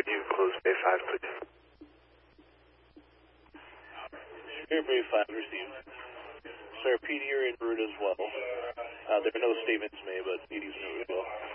would you close Bay 5, please? Spirit Bay 5 received. Sir, PD are en route as well. There are no statements made, but PD's en route as well.